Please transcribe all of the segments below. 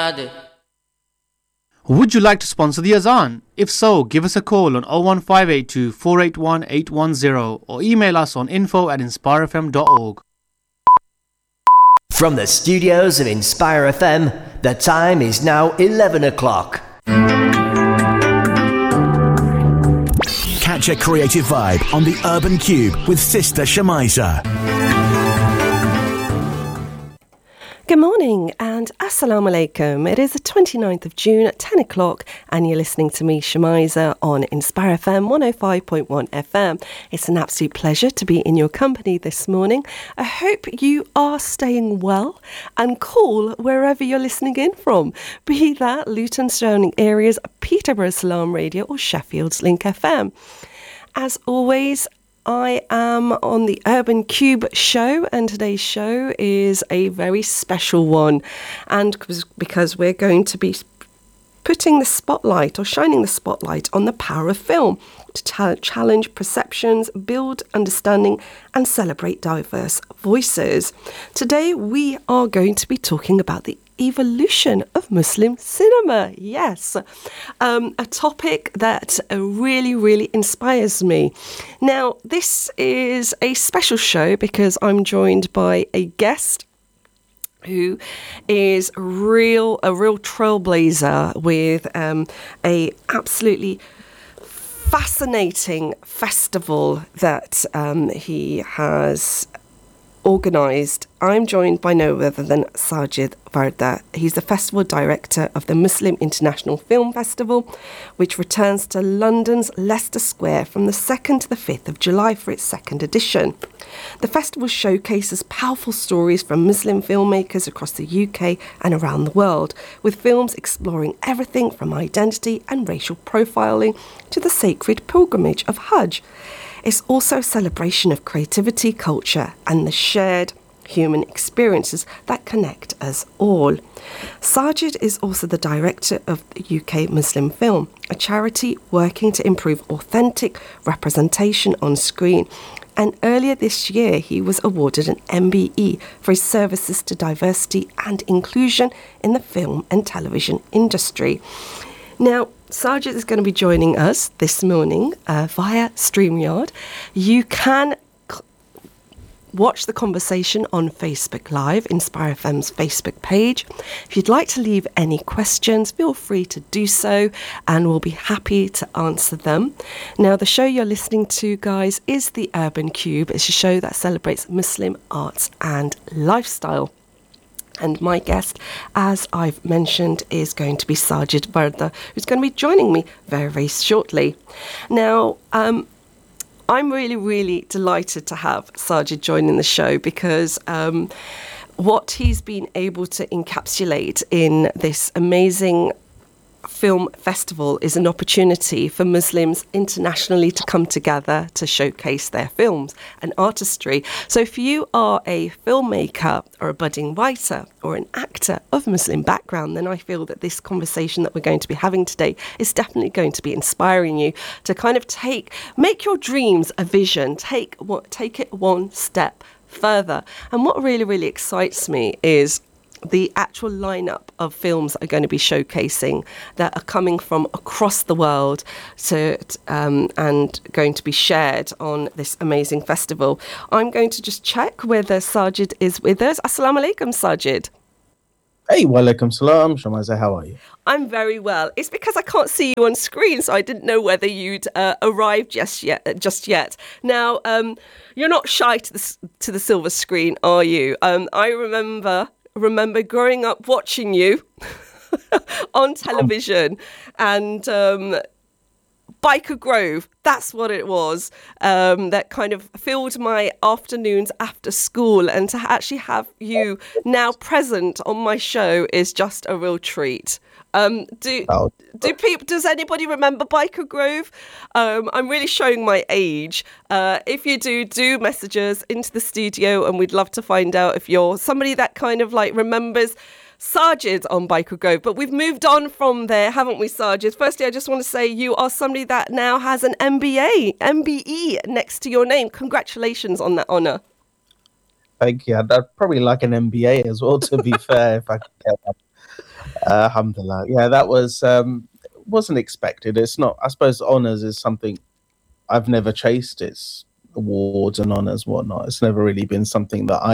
They. Would you like to sponsor the Azan? If so, give us a call on 01582 481 810 or email us on info@inspirefm.org. From the studios of Inspire FM, the time is now 11 o'clock. Catch a creative vibe on the Urban Cube with Sister Shamiza. Good morning and Assalamu Alaikum. It is the 29th of June at 10 o'clock and you're listening to me, Shamiza, on Inspire FM 105.1 FM. It's an absolute pleasure to be in your company this morning. I hope you are staying well and cool wherever you're listening in from, be that Luton surrounding areas, Peterborough Salam Radio or Sheffield's Link FM. As always, I am on the Urban Cube show, and today's show is a very special one, and because we're going to be putting the spotlight or shining the spotlight on the power of film to challenge perceptions, build understanding and celebrate diverse voices. Today we are going to be talking about the evolution of Muslim cinema. Yes, a topic that really inspires me. Now, this is a special show because I'm joined by a guest who is a real trailblazer with a absolutely fascinating festival that he has organised. I'm joined by no other than Sajid Varda. He's the festival director of the Muslim International Film Festival, which returns to London's Leicester Square from the 2nd to the 5th of July for its second edition. The festival showcases powerful stories from Muslim filmmakers across the UK and around the world, with films exploring everything from identity and racial profiling to the sacred pilgrimage of Hajj. It's also a celebration of creativity, culture, and the shared human experiences that connect us all. Sajid is also the director of the UK Muslim Film, a charity working to improve authentic representation on screen. And earlier this year, he was awarded an MBE for his services to diversity and inclusion in the film and television industry. Now, Sajid is going to be joining us this morning via StreamYard. You can watch the conversation on Facebook Live, Inspire FM's Facebook page. If you'd like to leave any questions, feel free to do so and we'll be happy to answer them. Now, the show you're listening to, guys, is the Urban Cube. It's a show that celebrates Muslim arts and lifestyle. And my guest, as I've mentioned, is going to be Sajid Varda, who's going to be joining me very shortly. Now, I'm really delighted to have Sajid joining the show because what he's been able to encapsulate in this amazing film festival is an opportunity for Muslims internationally to come together to showcase their films and artistry. So if you are a filmmaker or a budding writer or an actor of Muslim background, then I feel that this conversation that we're going to be having today is definitely going to be inspiring you to kind of make your dreams a vision, take it one step further. And what really excites me is the actual lineup of films that are going to be showcasing that are coming from across the world and going to be shared on this amazing festival. I'm going to just check whether Sajid is with us. Assalamu alaikum, Sajid. Hey, walaikum salam. Shamiza, how are you? I'm very well. It's because I can't see you on screen, so I didn't know whether you'd arrived just yet. Now, you're not shy to the silver screen, are you? I remember growing up watching you on television and Biker Grove, that's what it was, that kind of filled my afternoons after school, and to actually have you now present on my show is just a real treat. Does anybody remember Biker Grove? I'm really showing my age. If you do message us into the studio, and we'd love to find out if you're somebody that kind of like remembers Sajid on Biker Grove. But we've moved on from there, haven't we, Sajid? Firstly, I just want to say you are somebody that now has an MBE next to your name. Congratulations on that honour. Thank you. I'd probably like an MBA as well, to be fair, if I could get one. Alhamdulillah. Yeah, that was wasn't expected. It's not. I suppose honors is something I've never chased. It's awards and honors, whatnot. It's never really been something that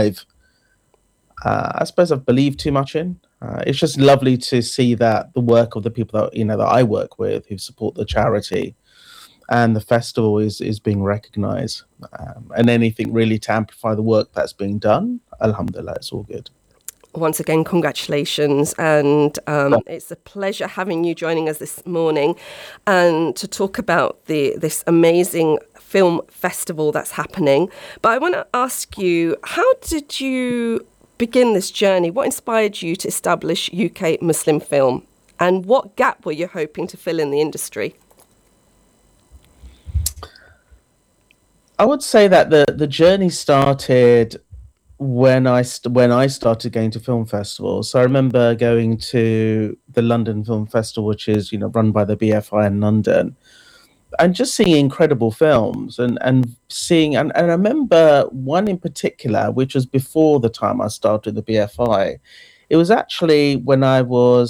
I suppose I've believed too much in. It's just lovely to see that the work of the people that that I work with, who support the charity and the festival, is being recognised, and anything really to amplify the work that's being done. Alhamdulillah, it's all good. Once again, congratulations. And it's a pleasure having you joining us this morning and to talk about this amazing film festival that's happening. But I want to ask you, how did you begin this journey? What inspired you to establish UK Muslim film? And what gap were you hoping to fill in the industry? I would say that the journey started when I started going to film festivals. So I remember going to the London Film Festival, which is run by the BFI in London, and just seeing incredible films and seeing and I remember one in particular, which was before the time I started the BFI. It was actually when I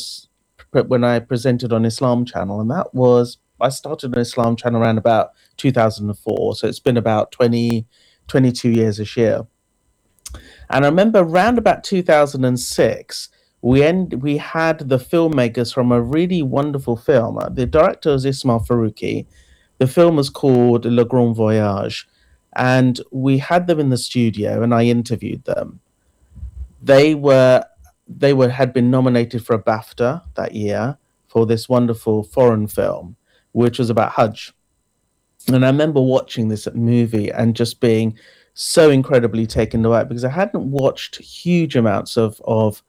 presented on Islam Channel, and that was I started on Islam Channel around about 2004. So it's been about 22 years this year. And I remember around about 2006, we had the filmmakers from a really wonderful film. The director was Ismail Farouki. The film was called Le Grand Voyage, and we had them in the studio, and I interviewed them. They had been nominated for a BAFTA that year for this wonderful foreign film, which was about Hajj. And I remember watching this movie and just being so incredibly taken away, because I hadn't watched huge amounts of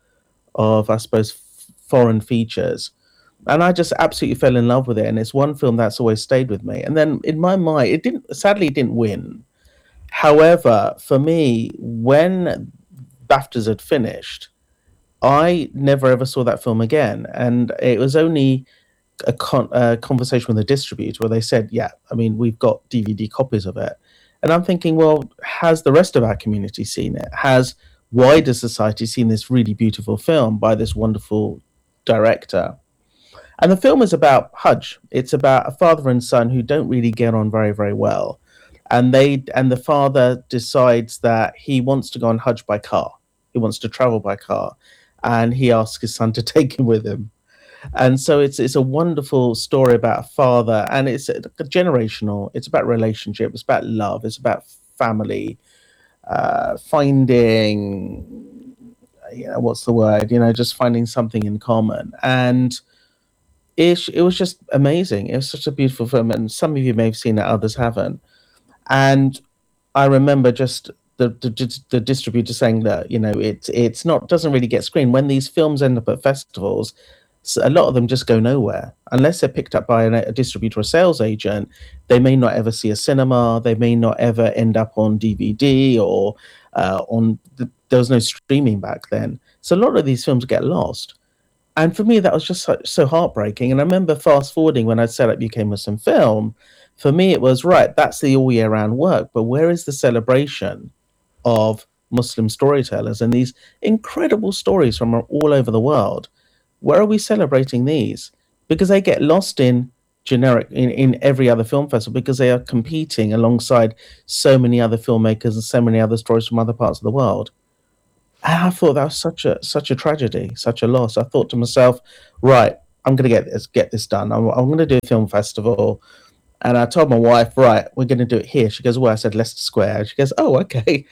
I suppose foreign features, and I just absolutely fell in love with it. And it's one film that's always stayed with me. And then in my mind, it didn't win. However, for me, when BAFTAs had finished, I never ever saw that film again, and it was only a conversation with the distributor where they said, "Yeah, I mean, we've got DVD copies of it." And I'm thinking, well, has the rest of our community seen it? Has wider society seen this really beautiful film by this wonderful director? And the film is about Hajj. It's about a father and son who don't really get on very, very well. And the father decides that he wants to go on Hajj by car. He wants to travel by car. And he asks his son to take him with him. And so it's a wonderful story about a father, and it's generational. It's about relationship. It's about love. It's about family, finding, what's the word? Just finding something in common. And it was just amazing. It was such a beautiful film, and some of you may have seen it, others haven't. And I remember just the distributor saying that it's not doesn't really get screened when these films end up at festivals. So a lot of them just go nowhere unless they're picked up by a distributor or sales agent. They may not ever see a cinema. They may not ever end up on DVD or there was no streaming back then. So a lot of these films get lost. And for me, that was just so heartbreaking. And I remember fast forwarding when I set up UK Muslim Film. For me, it was right. That's the all year round work. But where is the celebration of Muslim storytellers and these incredible stories from all over the world? Where are we celebrating these? Because they get lost in generic in every other film festival, because they are competing alongside so many other filmmakers and so many other stories from other parts of the world. And I thought that was such a tragedy, such a loss. I thought to myself, right, I'm going to get this done. I'm going to do a film festival. And I told my wife, right, we're going to do it here. She goes, well, I said Leicester Square. She goes, oh, okay.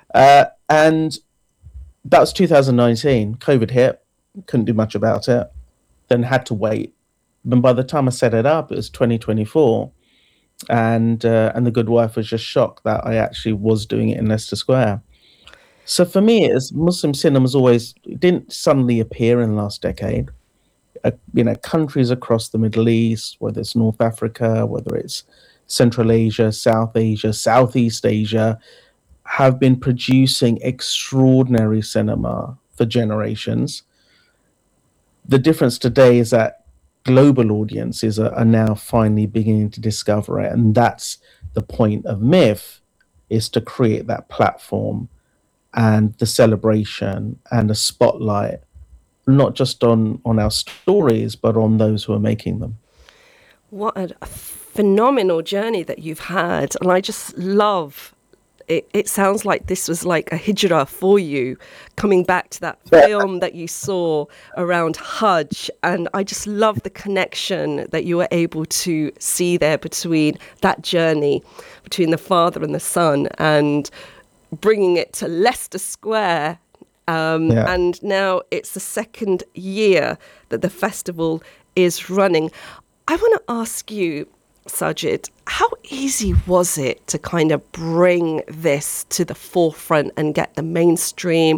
And that was 2019. COVID hit. Couldn't do much about it, then had to wait. And by the time I set it up, it was 2024, and the good wife was just shocked that I actually was doing it in Leicester Square. So for me, Muslim cinemas always didn't suddenly appear in the last decade. Countries across the Middle East, whether it's North Africa, whether it's Central Asia, South Asia, Southeast Asia, have been producing extraordinary cinema for generations. The difference today is that global audiences are now finally beginning to discover it. And that's the point of MIF, is to create that platform and the celebration and the spotlight not just on our stories, but on those who are making them. What a phenomenal journey that you've had. And I just love it. It sounds like this was like a hijrah for you, coming back to that film that you saw around Hajj. And I just love the connection that you were able to see there between that journey, between the father and the son, and bringing it to Leicester Square. And now it's the second year that the festival is running. I want to ask you, Sajid, how easy was it to kind of bring this to the forefront and get the mainstream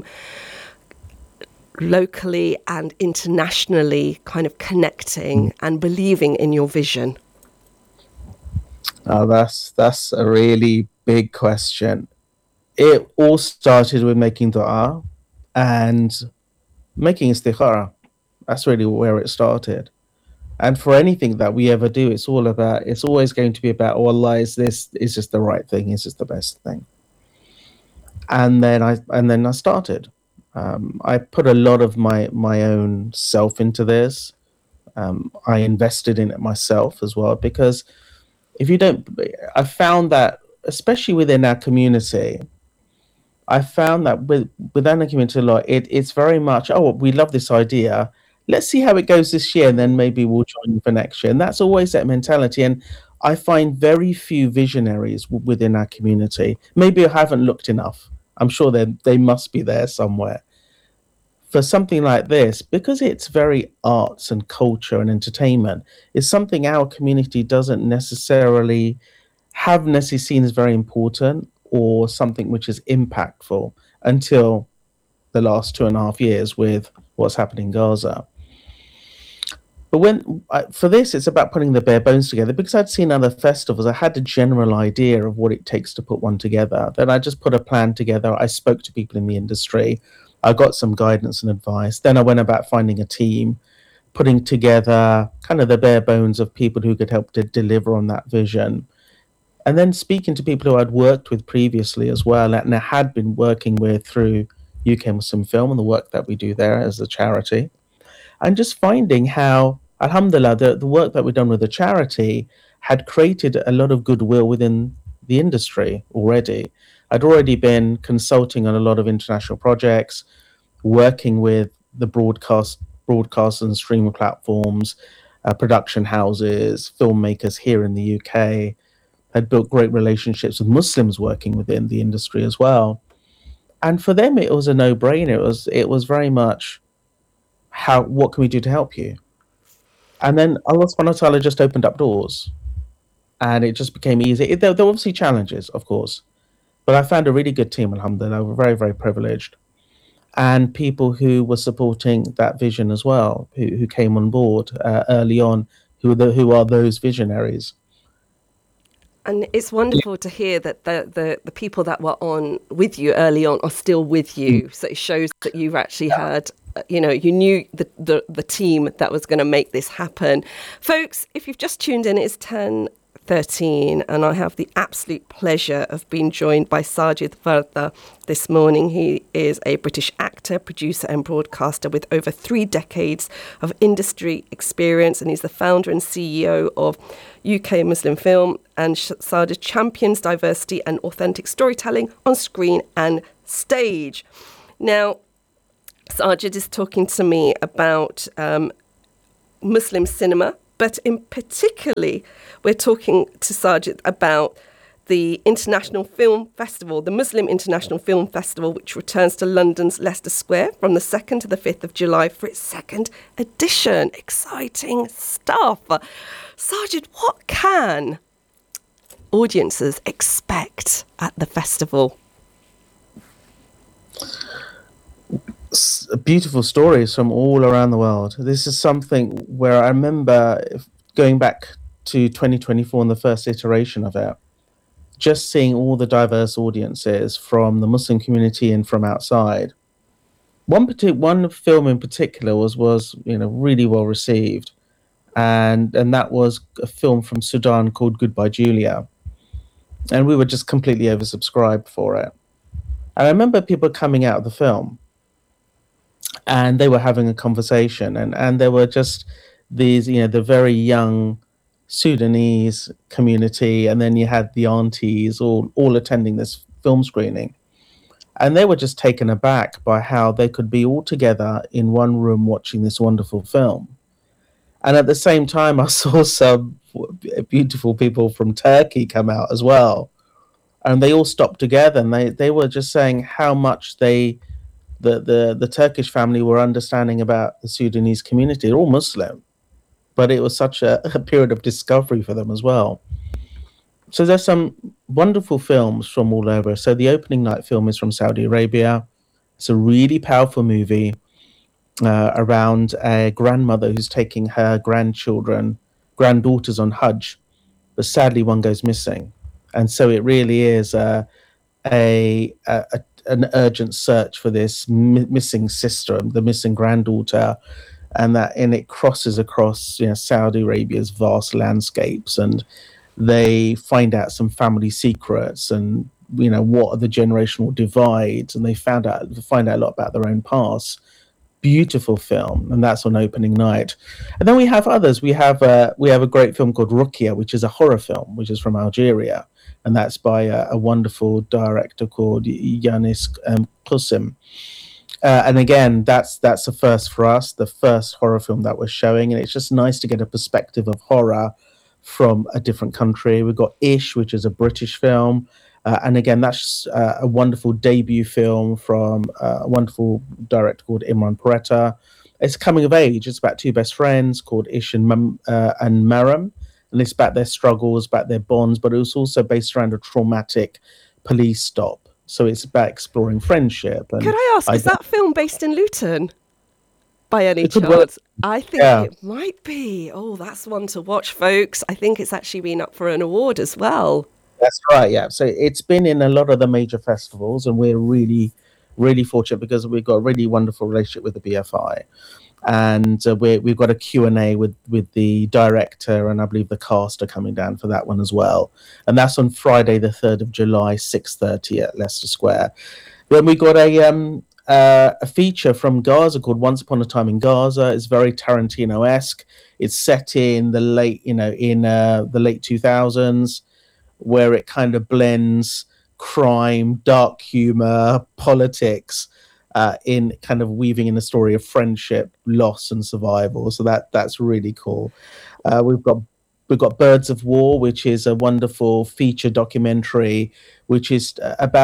locally and internationally kind of connecting and believing in your vision? Oh, that's a really big question. It all started with making dua and making istikhara. That's really where it started. And for anything that we ever do, it's always going to be about, oh Allah, is just the right thing? Is this the best thing? And then I started. I put a lot of my own self into this. I invested in it myself as well, because if you don't, I found that, especially within our community, I found that within the community a lot, it's very much, oh, we love this idea. Let's see how it goes this year, and then maybe we'll join you for next year. And that's always that mentality. And I find very few visionaries within our community. Maybe I haven't looked enough. I'm sure they must be there somewhere. For something like this, because it's very arts and culture and entertainment, it's something our community doesn't necessarily seen as very important or something which is impactful until the last 2.5 years with what's happening in Gaza. But for this, it's about putting the bare bones together. Because I'd seen other festivals, I had a general idea of what it takes to put one together. Then I just put a plan together. I spoke to people in the industry. I got some guidance and advice. Then I went about finding a team, putting together kind of the bare bones of people who could help to deliver on that vision. And then speaking to people who I'd worked with previously as well, and I had been working with through UK Muslim Film and the work that we do there as a charity. And just finding how, alhamdulillah, the work that we've done with the charity had created a lot of goodwill within the industry already. I'd already been consulting on a lot of international projects, working with the broadcast and streaming platforms, production houses, filmmakers here in the UK. I'd built great relationships with Muslims working within the industry as well. And for them, it was a no-brainer. It was very much, what can we do to help you? And then Allah subhanahu wa ta'ala just opened up doors. And it just became easy. There were obviously challenges, of course. But I found a really good team, alhamdulillah. We're very, very privileged. And people who were supporting that vision as well, who came on board early on, who are those visionaries. And it's wonderful to hear that the people that were on with you early on are still with you. So it shows that you've actually had, you knew the team that was going to make this happen. Folks, if you've just tuned in, it's 10:13, and I have the absolute pleasure of being joined by Sajid Varda this morning. He is a British actor, producer and broadcaster with over 3 decades of industry experience, and he's the founder and CEO of UK Muslim Film. And Sajid champions diversity and authentic storytelling on screen and stage. Now, Sajid is talking to me about Muslim cinema, but in particularly, we're talking to Sajid about the International Film Festival, the Muslim International Film Festival, which returns to London's Leicester Square from the 2nd to the 5th of July for its 2nd edition. Exciting stuff. Sajid, what can audiences expect at the festival? Beautiful stories from all around the world. This is something where I remember going back to 2024 and the first iteration of it, just seeing all the diverse audiences from the Muslim community and from outside. One film in particular was really well received, and that was a film from Sudan called Goodbye Julia, and we were just completely oversubscribed for it. And I remember people coming out of the film and they were having a conversation, and there were just these, the very young Sudanese community, and then you had the aunties all attending this film screening, and they were just taken aback by how they could be all together in one room watching this wonderful film. And at the same time, I saw some beautiful people from Turkey come out as well, and they all stopped together, and they were just saying how much the Turkish family were understanding about the Sudanese community. They're all Muslim, but it was such a period of discovery for them as well. So there's some wonderful films from all over. So the opening night film is from Saudi Arabia. It's a really powerful movie around a grandmother who's taking her granddaughters on Hajj, but sadly one goes missing, and so it really is an urgent search for this missing sister, the missing granddaughter, and it crosses across Saudi Arabia's vast landscapes, and they find out some family secrets, and what are the generational divides, and they find out a lot about their own past. Beautiful film, and that's on opening night. And then we have others. We have a great film called Rukia, which is a horror film, which is from Algeria, and that's by a wonderful director called Yanis Kusim. And again, that's a first for us, the first horror film that we're showing, and it's just nice to get a perspective of horror from a different country. We've got Ish, which is a British film. And again, that's a wonderful debut film from a wonderful director called Imran Peretta. It's coming of age. It's about two best friends called Ish and Maram, and it's about their struggles, about their bonds, but it was also based around a traumatic police stop. So it's about exploring friendship. And could I ask, is that film based in Luton? By any chance? Well, I think it might be. Oh, that's one to watch, folks. I think it's actually been up for an award as well. That's right, yeah. So it's been in a lot of the major festivals, and we're really, really fortunate because we've got a really wonderful relationship with the BFI. And we've got a Q&A with the director, and I believe the cast are coming down for that one as well. And that's on Friday, the 3rd of July, 6:30 at Leicester Square. Then we got a feature from Gaza called Once Upon a Time in Gaza. It's very Tarantino-esque. It's set in the late 2000s, where it kind of blends crime, dark humor, politics, in kind of weaving in a story of friendship, loss, and survival. So that's really cool. We've got Birds of War, which is a wonderful feature documentary, which is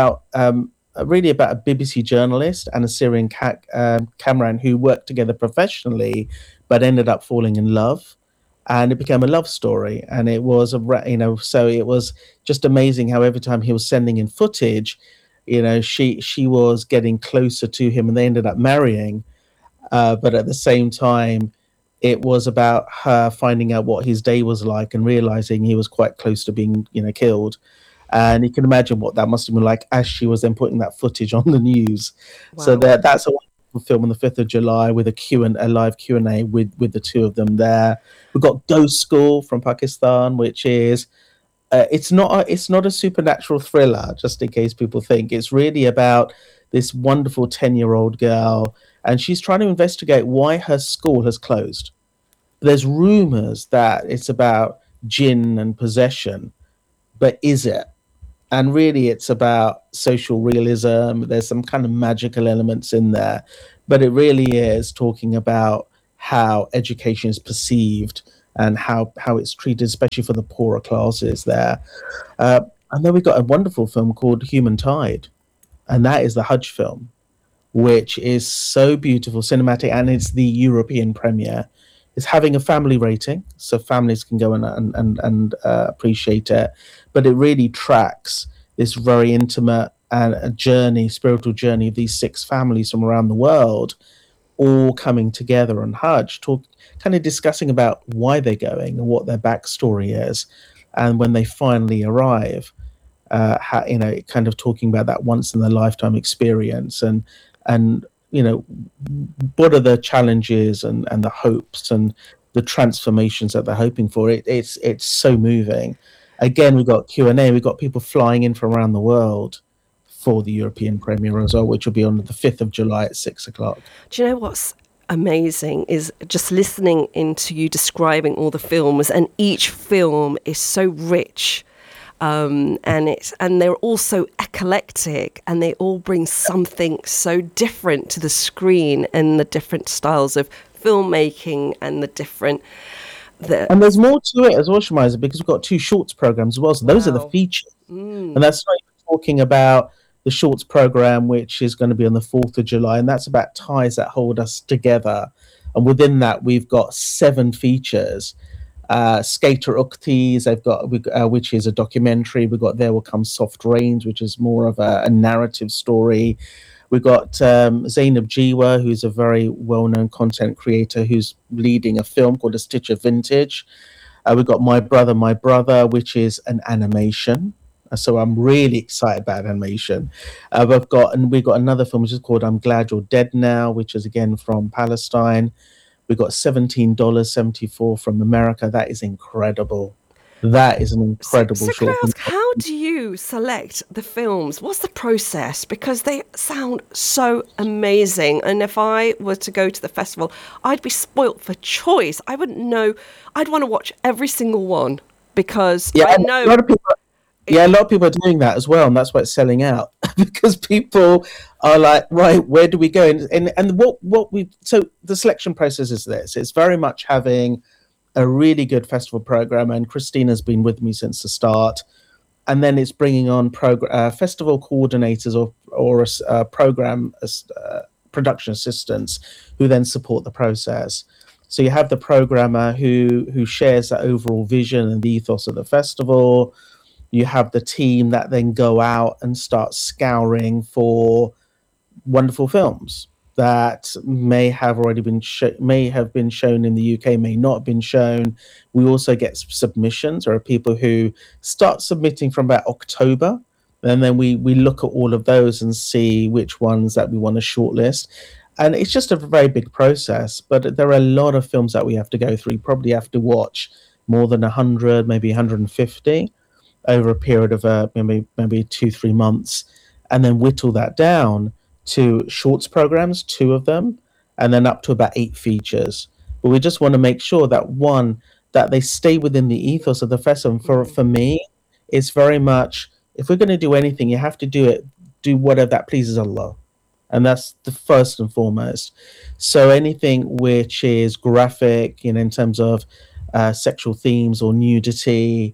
really about a BBC journalist and a Syrian cameraman who worked together professionally, but ended up falling in love. And it became a love story, and it was so it was just amazing how every time he was sending in footage, she was getting closer to him, and they ended up marrying. But at the same time, it was about her finding out what his day was like and realizing he was quite close to being, killed. And you can imagine what that must have been like as she was then putting that footage on the news. Wow. So that's a film on the 5th of July with a live Q&A with the two of them there. We've got Ghost School from Pakistan, which is it's not a supernatural thriller, just in case people think. It's really about this wonderful 10-year-old girl, and she's trying to investigate why her school has closed. There's rumors that it's about jinn and possession, but is it? And really, it's about social realism. There's some kind of magical elements in there, but it really is talking about how education is perceived and how it's treated, especially for the poorer classes there. And then we've got a wonderful film called Human Tide, and that is the Hajj film, which is so beautiful, cinematic, and it's the European premiere. It's having a family rating, so families can go and appreciate it. But it really tracks this very intimate spiritual journey of these 6 families from around the world, all coming together on Hajj, kind of discussing about why they're going and what their backstory is, and when they finally arrive, kind of talking about that once in a lifetime experience, and what are the challenges and the hopes and the transformations that they're hoping for. It's so moving. Again, we've got Q&A. We've got people flying in from around the world, for the European premiere as well, which will be on the 5th of July at 6 o'clock. Do you know what's amazing is just listening into you describing all the films, and each film is so rich. And they're all so eclectic, and they all bring something so different to the screen, and the different styles of filmmaking and the different. And there's more to it as well, Shamiza, because we've got 2 shorts programs as well. So those are the Wow. features, and that's not even talking about the shorts program, which is going to be on the 4th of July, and that's about ties that hold us together. And within that, we've got 7 features. Skater Uktis, which is a documentary. We've got There Will Come Soft Rains, which is more of a narrative story. We've got Zainab Jiwa, who's a very well-known content creator who's leading a film called A Stitch of Vintage. We've got My Brother, which is an animation. So I'm really excited about animation. We've got another film which is called I'm Glad You're Dead Now, which is again from Palestine. We've got $17.74 from America. That is incredible. That is an incredible So can short I film. ask, how do you select the films? What's the process? Because they sound so amazing. And if I were to go to the festival, I'd be spoilt for choice. I wouldn't know. I'd want to watch every single one because I know. A lot of people are doing that as well, and that's why it's selling out because people are like, right, where do we go? And what we so the selection process is this. It's very much having a really good festival program, and Christina's been with me since the start. And then it's bringing on festival coordinators or program production assistants who then support the process. So you have the programmer who shares that overall vision and the ethos of the festival. You have the team that then go out and start scouring for wonderful films that may have already been may have been shown in the UK, may not have been shown. We also get submissions. There are people who start submitting from about October, and then we look at all of those and see which ones that we want to shortlist. And it's just a very big process, but there are a lot of films that we have to go through. You probably have to watch more than 100, maybe 150 over a period of maybe 2-3 months, and then whittle that down to shorts programs, 2 of them, and then up to about 8 features. But we just want to make sure that they stay within the ethos of the festival. For me, it's very much, if we're going to do anything, you have to do whatever that pleases Allah. And that's the first and foremost. So anything which is graphic, in terms of sexual themes or nudity,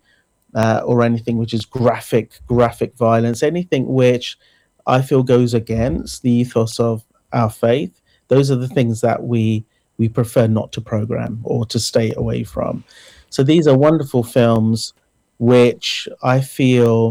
or anything which is graphic violence, anything which I feel goes against the ethos of our faith, those are the things that we prefer not to program or to stay away from. So these are wonderful films which I feel,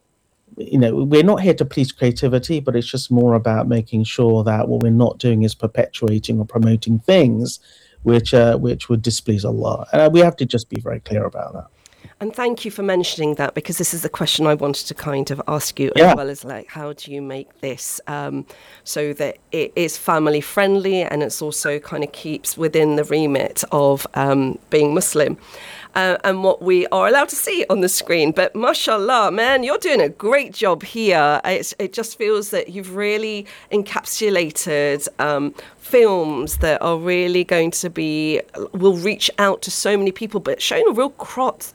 we're not here to please creativity, but it's just more about making sure that what we're not doing is perpetuating or promoting things which would displease Allah. And we have to just be very clear about that. And thank you for mentioning that, because this is the question I wanted to kind of ask you, as well as how do you make this so that it is family friendly and it's also kind of keeps within the remit of being Muslim and what we are allowed to see on the screen. But mashallah, man, you're doing a great job here. It just feels that you've really encapsulated films that are really going to will reach out to so many people, but showing a real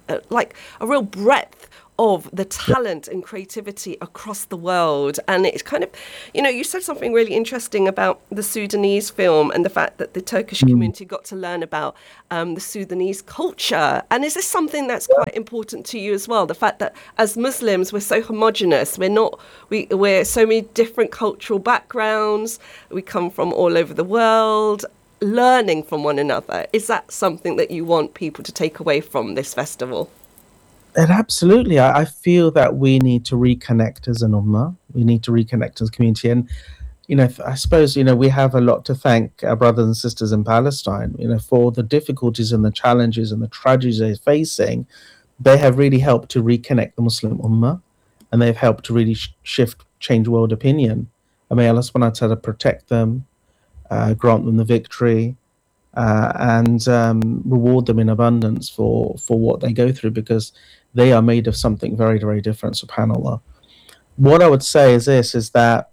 a real breadth of the talent and creativity across the world. And it's kind of, you said something really interesting about the Sudanese film and the fact that the Turkish community got to learn about the Sudanese culture. And is this something that's quite important to you as well? The fact that as Muslims, we're so homogenous. We're so many different cultural backgrounds. We come from all over the world, learning from one another. Is that something that you want people to take away from this festival? And absolutely. I feel that we need to reconnect as an ummah. We need to reconnect as a community. And, I suppose, we have a lot to thank our brothers and sisters in Palestine, for the difficulties and the challenges and the tragedies they're facing. They have really helped to reconnect the Muslim ummah, and they've helped to really change world opinion. And may Allah subhanahu wa ta'ala protect them, grant them the victory, and reward them in abundance for what they go through, because they are made of something very, very different, subhanAllah. what I would say is this: is that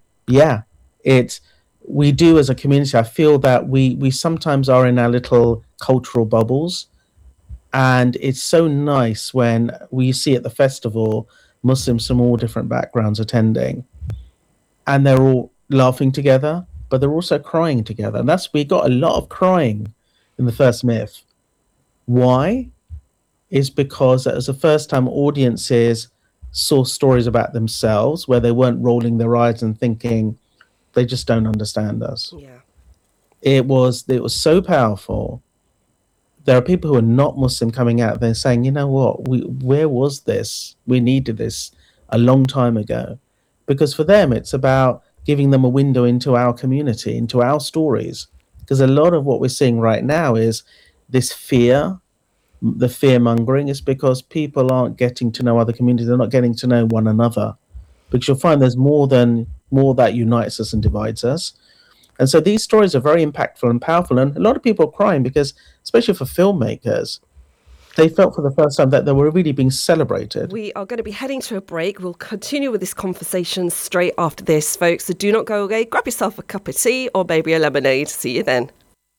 we do as a community. I feel that we sometimes are in our little cultural bubbles, and it's so nice when we see at the festival Muslims from all different backgrounds attending, and they're all laughing together, but they're also crying together. And we got a lot of crying in the first myth. Why? Is because it was the first time audiences saw stories about themselves where they weren't rolling their eyes and thinking they just don't understand us. Yeah. It was so powerful. There are people who are not Muslim coming out there saying, you know what, where was this? We needed this a long time ago. Because for them, it's about giving them a window into our community, into our stories. Because a lot of what we're seeing right now is this fear, the fear mongering, is because people aren't getting to know other communities. They're not getting to know one another. Because you'll find there's more that unites us and divides us. And so these stories are very impactful and powerful. And a lot of people are crying because, especially for filmmakers, they felt for the first time that they were really being celebrated. We are going to be heading to a break. We'll continue with this conversation straight after this, folks. So do not go away. Grab yourself a cup of tea or maybe a lemonade. See you then.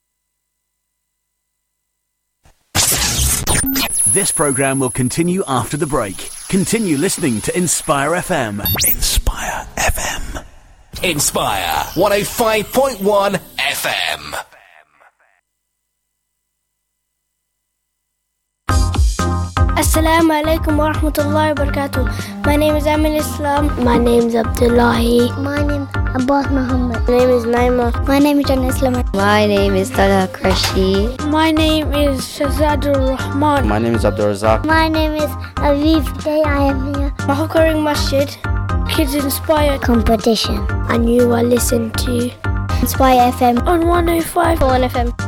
This programme will continue after the break. Continue listening to Inspire FM. Inspire FM. Inspire 105.1 FM. Assalamu alaikum wa rahmatullahi wa barakatuh. My name is Amin Islam. My name is Abdullahi. My name is Abbas Muhammad. My name is Naima. My name is Jannah Islam. My name is Talha Krashi. My name is Shazadur Rahman. My name is Abdul Razak. My name is Aviv. Today I am here. Mahakaring Masjid Kids Inspire Competition. And you are listening to Inspire FM on 105.1 FM.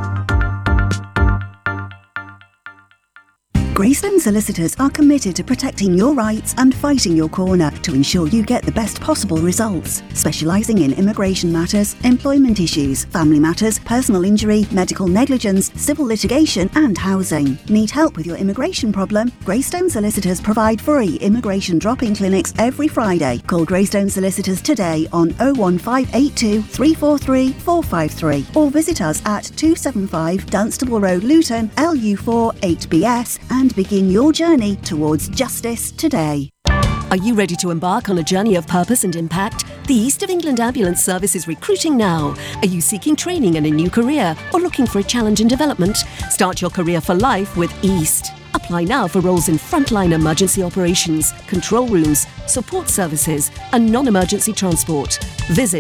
Greystone Solicitors are committed to protecting your rights and fighting your corner to ensure you get the best possible results. Specialising in immigration matters, employment issues, family matters, personal injury, medical negligence, civil litigation and housing. Need help with your immigration problem? Greystone Solicitors provide free immigration drop-in clinics every Friday. Call Greystone Solicitors today on 01582 343 453 or visit us at 275 Dunstable Road, Luton, LU4 8BS and begin your journey towards justice today. Are you ready to embark on a journey of purpose and impact? The East of England Ambulance Service is recruiting now. Are you seeking training and a new career or looking for a challenge in development? Start your career for life with East. Apply now for roles in frontline emergency operations, control rooms, support services and non-emergency transport. Visit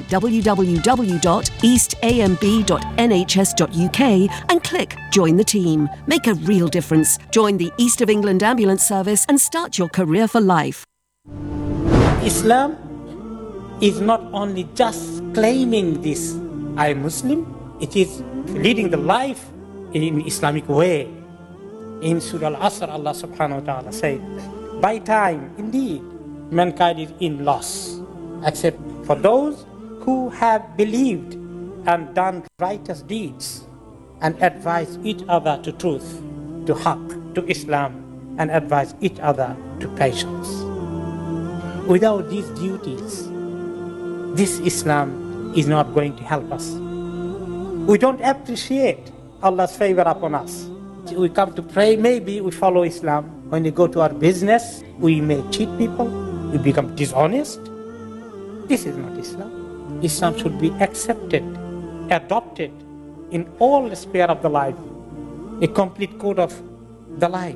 www.eastamb.nhs.uk and click Join the Team. Make a real difference. Join the East of England Ambulance Service and start your career for life. Islam is not only just claiming this, I am Muslim, it is leading the life in Islamic way. In Surah Al-Asr, Allah subhanahu wa ta'ala said, by time, indeed, mankind is in loss, except for those who have believed and done righteous deeds and advise each other to truth, to haqq, to Islam, and advise each other to patience. Without these duties, this Islam is not going to help us. We don't appreciate Allah's favor upon us. We come to pray, maybe we follow Islam. When we go to our business, we may cheat people, we become dishonest. This is not Islam. Islam should be accepted, adopted in all spheres of the life, a complete code of the life.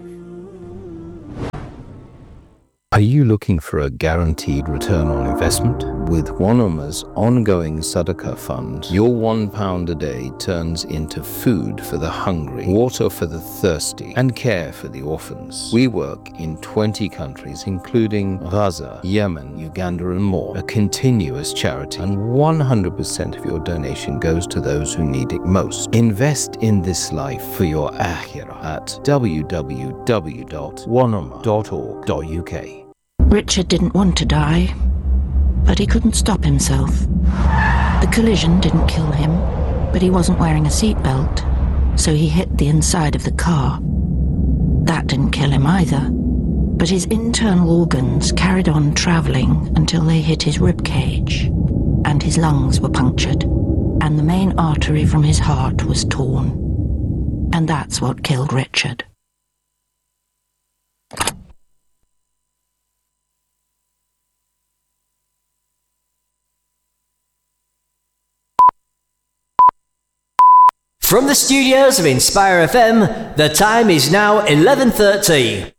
Are you looking for a guaranteed return on investment? With Wanama's ongoing Sadaqah fund, your £1 a day turns into food for the hungry, water for the thirsty, and care for the orphans. We work in 20 countries, including Gaza, Yemen, Uganda, and more. A continuous charity, and 100% of your donation goes to those who need it most. Invest in this life for your akhirah at www.wanama.org.uk. Richard didn't want to die, but he couldn't stop himself. The collision didn't kill him, but he wasn't wearing a seatbelt, so he hit the inside of the car. That didn't kill him either, But his internal organs carried on travelling until they hit his rib cage, and his lungs were punctured, and the main artery from his heart was torn. And that's what killed Richard. From the studios of Inspire FM, the time is now 11:30.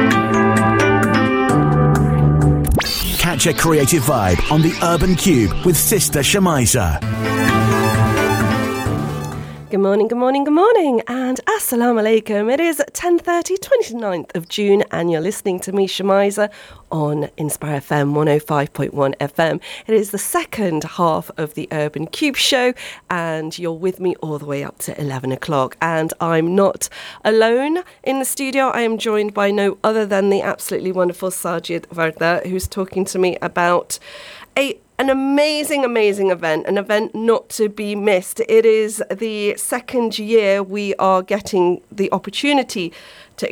Catch a creative vibe on the Urban Cube with Sister Shamiza. Good morning, good morning, good morning, and Assalamu Alaikum. It is 10:30, 29th of June, and you're listening to me, Shamiza, on Inspire FM 105.1 FM. It is the second half of the Urban Cube show, and you're with me all the way up to 11 o'clock. And I'm not alone in the studio. I am joined by no other than the absolutely wonderful Sajid Varda, who's talking to me about an amazing event, an event not to be missed. It is the second year we are getting the opportunity to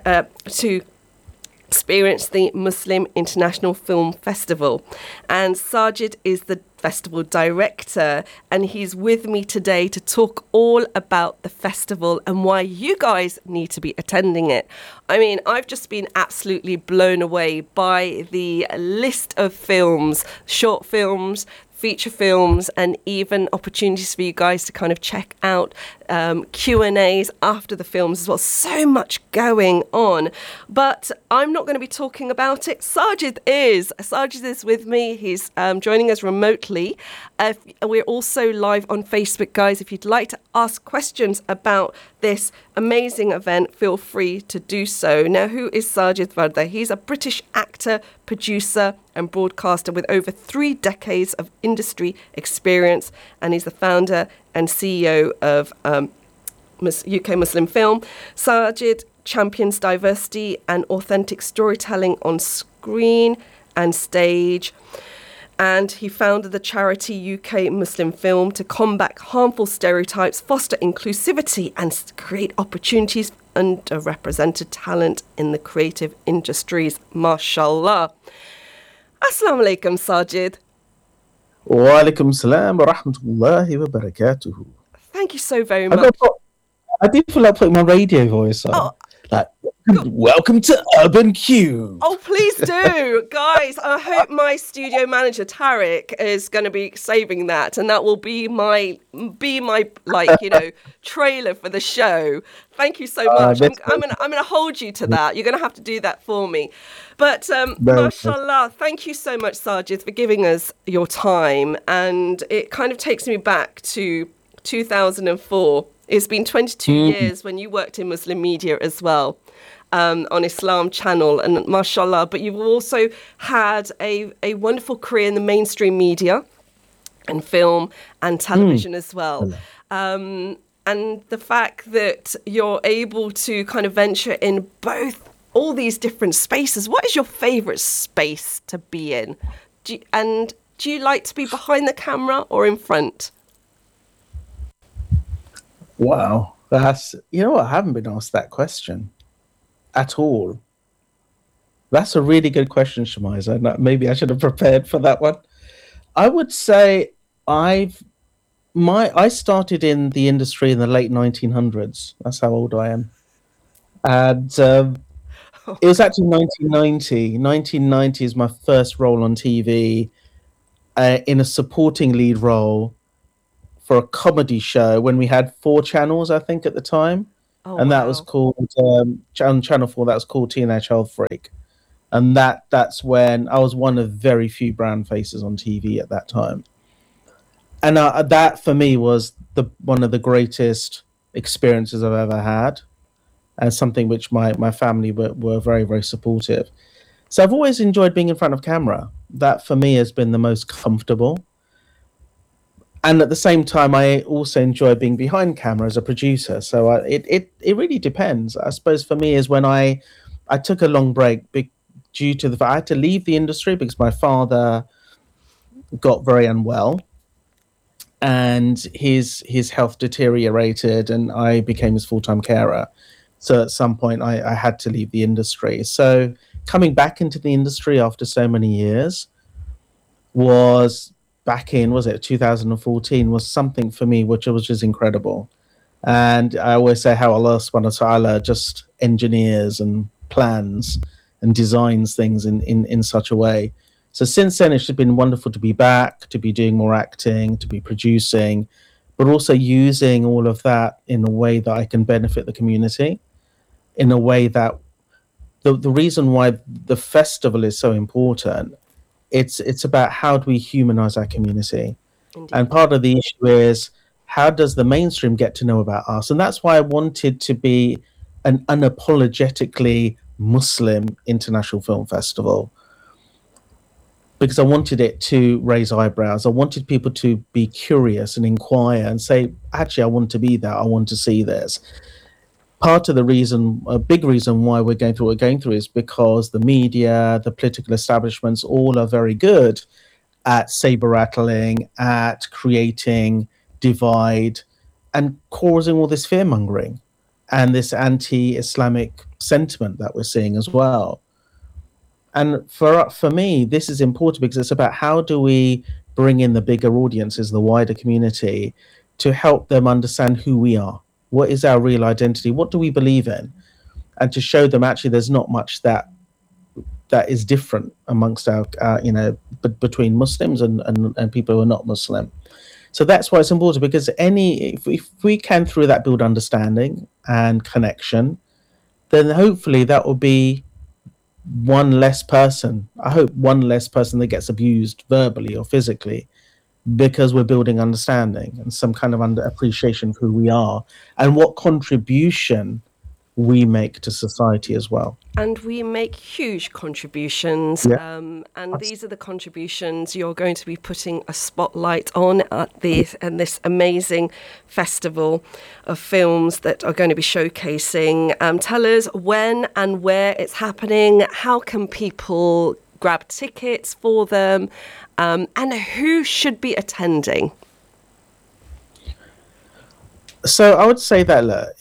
experience the Muslim International Film Festival. And Sajid is the festival director, and he's with me today to talk all about the festival and why you guys need to be attending it. I mean, I've just been absolutely blown away by the list of films, short films, feature films, and even opportunities for you guys to kind of check out Q&As after the films as well. So much going on. But I'm not going to be talking about it. Sajid is with me. He's joining us remotely. We're also live on Facebook, guys. If you'd like to ask questions about this amazing event, feel free to do so. Now, who is Sajid Varda? He's a British actor, producer and broadcaster with over 3 decades of industry experience, and he's the founder and CEO of UK Muslim Film. Sajid champions diversity and authentic storytelling on screen and stage, and he founded the charity UK Muslim Film to combat harmful stereotypes, foster inclusivity and create opportunities for underrepresented talent in the creative industries. MashaAllah. Assalamu alaikum, Sajid. Wa alaikum salam wa rahmatullahi wa barakatuhu. Thank you so very much. I did feel like putting my radio voice on. Oh. Like, welcome to Urban Cube. Oh, please do. Guys, I hope my studio manager, Tarek, is going to be saving that, and that will be my trailer for the show. Thank you so much. I'm going to hold you to that. You're going to have to do that for me. But, mashallah, thank you so much, Sajid, for giving us your time. And it kind of takes me back to 2004. It's been 22 years when you worked in Muslim media as well, on Islam Channel, and mashallah. But you've also had a wonderful career in the mainstream media and film and television as well. And the fact that you're able to kind of venture in all these different spaces. What is your favourite space to be in? Do you like to be behind the camera or in front? Wow, you know what? I haven't been asked that question at all. That's a really good question, Shamiza. Maybe I should have prepared for that one. I would say I started in the industry in the late 1900s. That's how old I am. And it was actually 1990. 1990 is my first role on TV in a supporting lead role for a comedy show when we had 4 channels, I think, at the time. And that was called, on Channel 4, that was called Teenage Health Freak. And that's when I was one of very few brown faces on TV at that time. And that, for me, was one of the greatest experiences I've ever had, and something which my family were very, very supportive. So I've always enjoyed being in front of camera. That, for me, has been the most comfortable. And at the same time, I also enjoy being behind camera as a producer. So it really depends. I suppose for me is when I took a long break due to the fact I had to leave the industry because my father got very unwell and his health deteriorated, and I became his full-time carer. So at some point, I had to leave the industry. So coming back into the industry after so many years was back in, was it 2014, was something for me which was just incredible. And I always say how Allah subhanahu wa ta'ala just engineers and plans and designs things in such a way. So since then, it's just been wonderful to be back, to be doing more acting, to be producing, but also using all of that in a way that I can benefit the community, in a way that the reason why the festival is so important, it's about how do we humanize our community. Indeed. And part of the issue is, how does the mainstream get to know about us? And that's why I wanted to be an unapologetically Muslim international film festival, because I wanted it to raise eyebrows. I wanted people to be curious and inquire and say, actually, I want to be there. I want to see this. Part of the reason, a big reason why we're going through what we're going through, is because the media, the political establishments, all are very good at saber rattling, at creating divide and causing all this fear mongering and this anti-Islamic sentiment that we're seeing as well. And for me, this is important because it's about how do we bring in the bigger audiences, the wider community, to help them understand who we are. What is our real identity? What do we believe in? And to show them actually there's not much that is different amongst our between Muslims and people who are not Muslim. So that's why it's important, because if we can through that build understanding and connection, then hopefully that will be one less person. I hope one less person that gets abused verbally or physically, because we're building understanding and some kind of appreciation of who we are and what contribution we make to society as well. And we make huge contributions. Yeah. And these are the contributions you're going to be putting a spotlight on at this amazing festival of films that are going to be showcasing. Tell us when and where it's happening. How can people grab tickets for them? And who should be attending? So I would say that, look,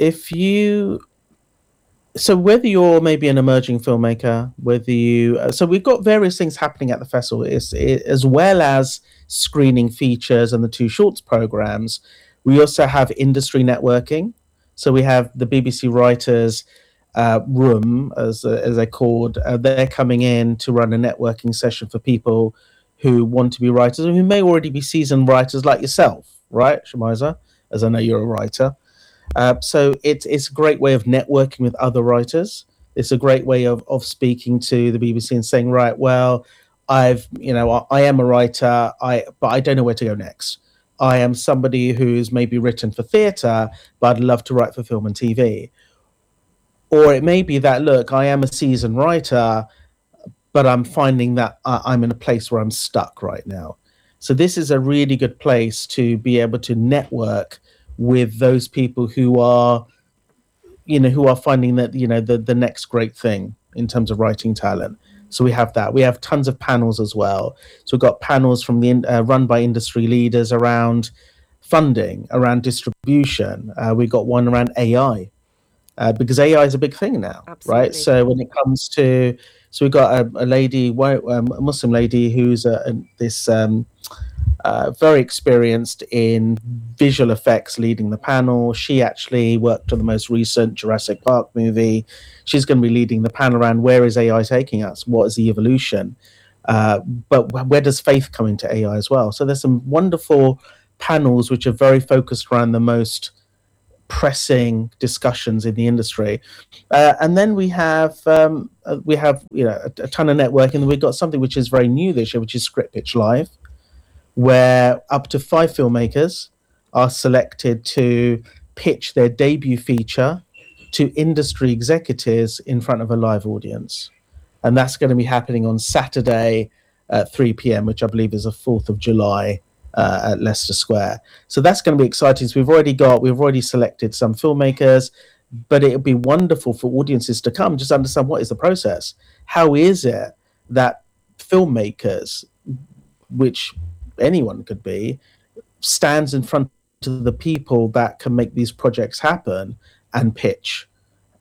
whether you're maybe an emerging filmmaker, so we've got various things happening at the festival, as well as screening features and the 2 shorts programs. We also have industry networking. So we have the BBC Writers Room, as they're called. They're coming in to run a networking session for people who want to be writers and who may already be seasoned writers like yourself, right, Shamiza? As I know you're a writer. So it's a great way of networking with other writers. It's a great way of speaking to the BBC and saying, right, well, I am a writer, but I don't know where to go next. I am somebody who's maybe written for theatre, but I'd love to write for film and TV. Or it may be that, look, I am a seasoned writer, but I'm finding that I'm in a place where I'm stuck right now. So this is a really good place to be able to network with those people who are finding that, the next great thing in terms of writing talent. So we have that. We have tons of panels as well. So we've got panels from run by industry leaders around funding, around distribution. We've got one around AI, because AI is a big thing now. Absolutely. Right? So when it comes to, we've got a lady, a Muslim lady who's very experienced in visual effects, leading the panel. She actually worked on the most recent Jurassic Park movie. She's going to be leading the panel around where is AI taking us? What is the evolution? But where does faith come into AI as well? So there's some wonderful panels which are very focused around the most pressing discussions in the industry. And then we have a ton of networking. And we've got something which is very new this year, which is Script Pitch Live, where up to 5 filmmakers are selected to pitch their debut feature to industry executives in front of a live audience. And that's going to be happening on Saturday at 3 p.m., which I believe is the 4th of July at Leicester Square. So that's going to be exciting. So we've already selected some filmmakers, but it would be wonderful for audiences to come, just understand what is the process. How is it that filmmakers, which anyone could be, stands in front of the people that can make these projects happen and pitch?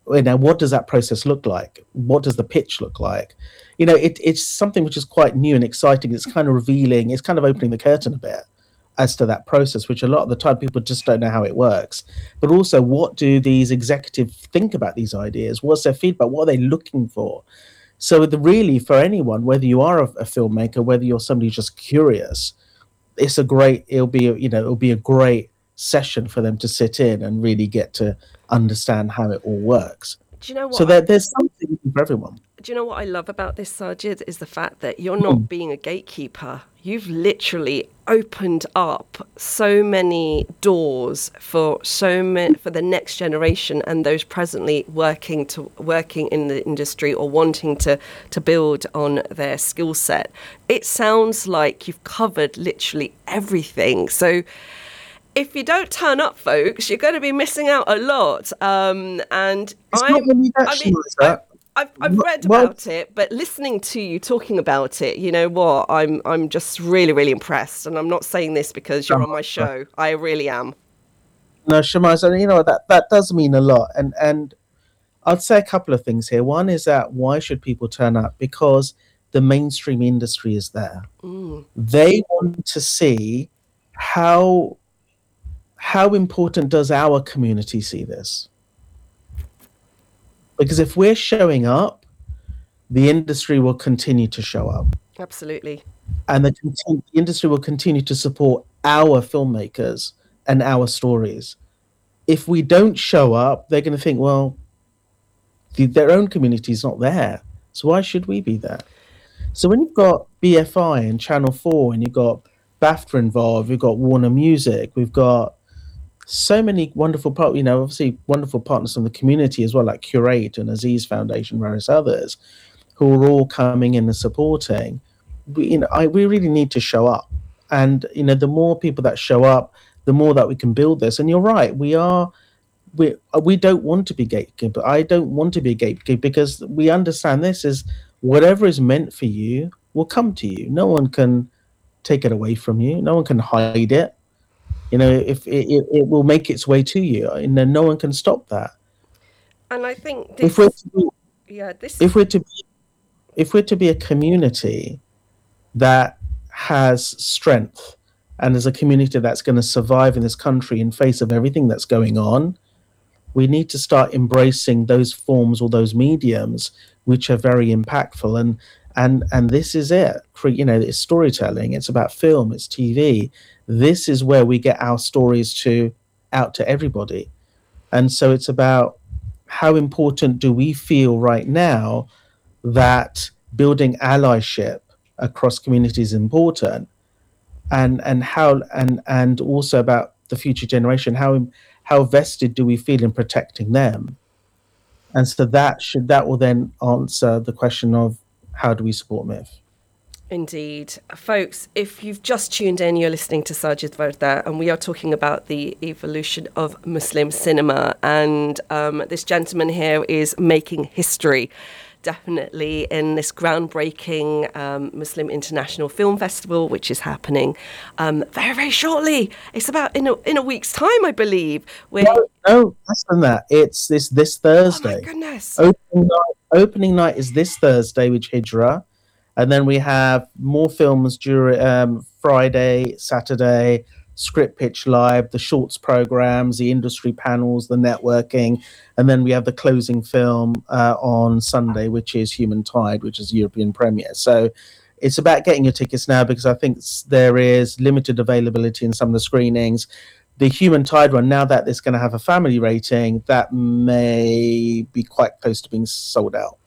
what does that process look like? What does the pitch look like? It's something which is quite new and exciting. It's kind of revealing, it's kind of opening the curtain a bit as to that process, which a lot of the time people just don't know how it works. But also, what do these executives think about these ideas? What's their feedback? What are they looking for? So really, for anyone, whether you are a filmmaker, whether you're somebody who's just curious, it'll be a great session for them to sit in and really get to understand how it all works. Do you know what? So there's something for everyone. Do you know what I love about this, Sajid, is the fact that you're not being a gatekeeper. You've literally opened up so many doors for the next generation and those presently working in the industry or wanting to build on their skill set. It sounds like you've covered literally everything. So if you don't turn up, folks, you're going to be missing out a lot. I've read about it, but listening to you talking about it, you know what? I'm just really, really impressed. And I'm not saying this because you're on my show. I really am. No, Shamaz, that does mean a lot. And I'd say a couple of things here. One is that why should people turn up? Because the mainstream industry is there. They want to see how important does our community see this? Because if we're showing up, the industry will continue to show up. Absolutely. And the industry will continue to support our filmmakers and our stories. If we don't show up, they're going to think, well, their own community is not there. So why should we be there? So when you've got BFI and Channel 4 and you've got BAFTA involved, we've got Warner Music, we've got so many wonderful obviously wonderful partners from the community as well, like Curate and Aziz Foundation, various others, who are all coming in and supporting. We really need to show up, and the more people that show up, the more that we can build this. And you're right, we don't want to be gatekeeper. I don't want to be a gatekeeper because we understand this is whatever is meant for you will come to you. No one can take it away from you. No one can hide it. If it will make its way to you, and then no one can stop that. And I think if we're to be a community that has strength and is a community that's going to survive in this country in face of everything that's going on, we need to start embracing those forms or those mediums which are very impactful. And this is it. It's storytelling. It's about film. It's TV. This is where we get our stories out to everybody. And so it's about how important do we feel right now that building allyship across communities is important, and also about the future generation. How vested do we feel in protecting them? And so that will then answer the question of how do we support MIF? Indeed. Folks, if you've just tuned in, you're listening to Sajid Varda, and we are talking about the evolution of Muslim cinema. And this gentleman here is making history, definitely, in this groundbreaking Muslim International Film Festival, which is happening very, very shortly. It's about in a week's time, I believe. No, less than that. It's this Thursday. Oh, my goodness. Opening night is this Thursday with Hijra. And then we have more films during Friday, Saturday, script pitch live, the shorts programs, the industry panels, the networking. And then we have the closing film on Sunday, which is Human Tide, which is the European premiere. So it's about getting your tickets now, because I think there is limited availability in some of the screenings. The Human Tide one, now that it's going to have a family rating, that may be quite close to being sold out.